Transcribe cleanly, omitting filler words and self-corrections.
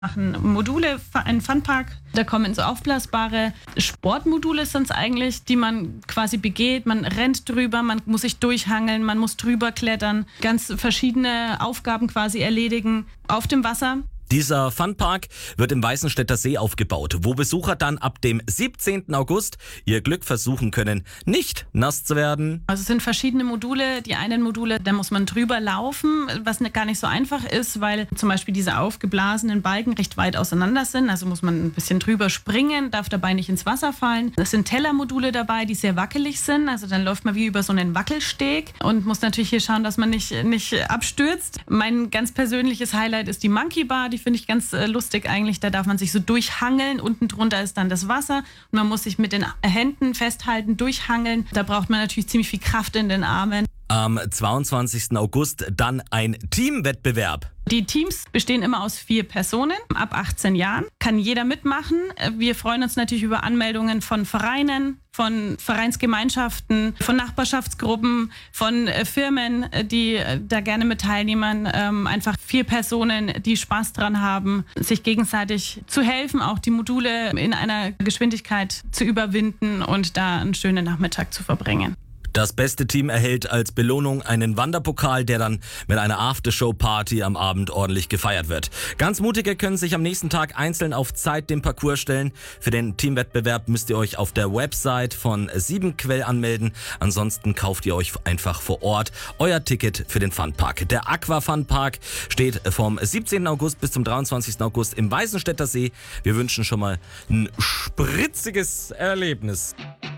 machen Module, einen Funpark. Da kommen so aufblasbare Sportmodule sind es eigentlich, die man quasi begeht. Man rennt drüber, man muss sich durchhangeln, man muss drüber klettern, ganz verschiedene Aufgaben quasi erledigen auf dem Wasser. Dieser Funpark wird im Weißenstädter See aufgebaut, wo Besucher dann ab dem 17. August ihr Glück versuchen können, nicht nass zu werden. Also es sind verschiedene Module. Die einen Module, da muss man drüber laufen, was gar nicht so einfach ist, weil zum Beispiel diese aufgeblasenen Balken recht weit auseinander sind. Also muss man ein bisschen drüber springen, darf dabei nicht ins Wasser fallen. Es sind Tellermodule dabei, die sehr wackelig sind. Also dann läuft man wie über so einen Wackelsteg und muss natürlich hier schauen, dass man nicht abstürzt. Mein ganz persönliches Highlight ist die Monkey Bar. Die finde ich ganz lustig eigentlich. Da darf man sich so durchhangeln. Unten drunter ist dann das Wasser und man muss sich mit den Händen festhalten, durchhangeln. Da braucht man natürlich ziemlich viel Kraft in den Armen. Am 22. August dann ein Teamwettbewerb. Die Teams bestehen immer aus 4 Personen. Ab 18 Jahren kann jeder mitmachen. Wir freuen uns natürlich über Anmeldungen von Vereinen, von Vereinsgemeinschaften, von Nachbarschaftsgruppen, von Firmen, die da gerne mit teilnehmen. Einfach 4 Personen, die Spaß dran haben, sich gegenseitig zu helfen, auch die Module in einer Geschwindigkeit zu überwinden und da einen schönen Nachmittag zu verbringen. Das beste Team erhält als Belohnung einen Wanderpokal, der dann mit einer Aftershow-Party am Abend ordentlich gefeiert wird. Ganz Mutige können sich am nächsten Tag einzeln auf Zeit den Parcours stellen. Für den Teamwettbewerb müsst ihr euch auf der Website von 7Quell anmelden. Ansonsten kauft ihr euch einfach vor Ort euer Ticket für den Funpark. Der Aqua Funpark steht vom 17. August bis zum 23. August im Weißenstädter See. Wir wünschen schon mal ein spritziges Erlebnis.